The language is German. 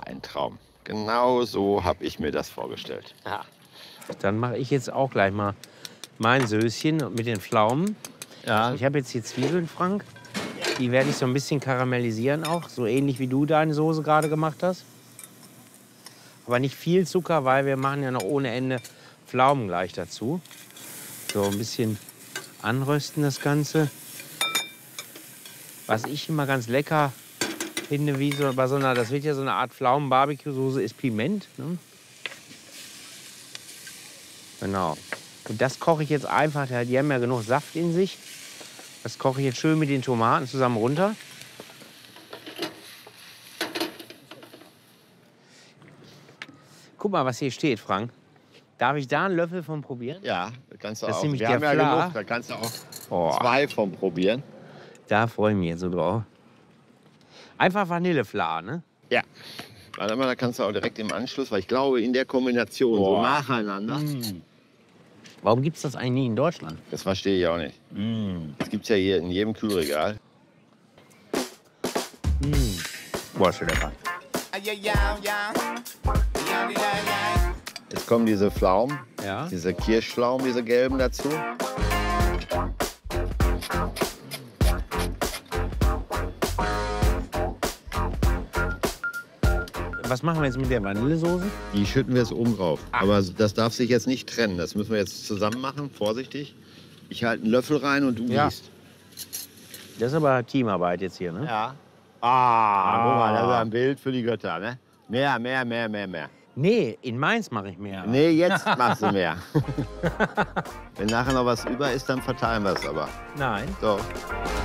ein Traum. Genau so habe ich mir das vorgestellt. Ja. Dann mache ich jetzt auch gleich mal mein Söschen mit den Pflaumen. Ja. Ich habe jetzt hier Zwiebeln, Frank. Die werde ich so ein bisschen karamellisieren auch, so ähnlich wie du deine Soße gerade gemacht hast. Aber nicht viel Zucker, weil wir machen ja noch ohne Ende Pflaumen gleich dazu. So ein bisschen anrösten das Ganze. Was ich immer ganz lecker finde, wie so bei so einer, das wird ja so eine Art Pflaumen-Barbecue-Soße, ist Piment. Ne? Genau. Und das koche ich jetzt einfach, die haben ja genug Saft in sich. Das koche ich jetzt schön mit den Tomaten zusammen runter. Guck mal, was hier steht, Frank. Darf ich da einen Löffel von probieren? Ja, da kannst du Das ist auch. nämlich Wir der haben ja Fla. genug, da kannst du auch Oh, 2 von probieren. da freue ich mich jetzt so drauf. Einfach Vanillefla, ne? Ja. Warte mal, da kannst du auch direkt im Anschluss, weil ich glaube, in der Kombination, so Boah. nacheinander, Warum gibt es das eigentlich nie in Deutschland? das verstehe ich auch nicht. Das gibt es ja hier in jedem Kühlregal. Boah, ist schon lecker. Jetzt kommen diese Pflaumen, Ja. diese Kirschpflaumen, diese gelben dazu. Was machen wir jetzt mit der Vanillesoße? Die schütten wir jetzt oben drauf. Aber das darf sich jetzt nicht trennen. Das müssen wir jetzt zusammen machen, vorsichtig. Ich halte einen Löffel rein und du Ja. gießt. Das ist aber Teamarbeit jetzt hier, ne? Ja. Ah, guck mal, das ist ein Bild für die Götter, ne? Mehr, mehr, mehr, mehr, mehr. Nee, in Mainz mache ich mehr. Nee, jetzt machst du mehr. Wenn nachher noch was über ist, dann verteilen wir es aber. Nein. So.